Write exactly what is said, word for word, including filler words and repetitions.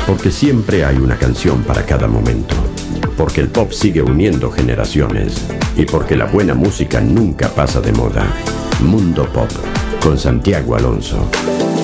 Porque siempre hay una canción para cada momento. Porque el pop sigue uniendo generaciones. Y porque la buena música nunca pasa de moda. Mundo Pop, con Santiago Alonso.